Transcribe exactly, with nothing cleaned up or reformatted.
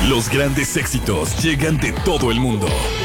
Los grandes éxitos llegan de todo el mundo.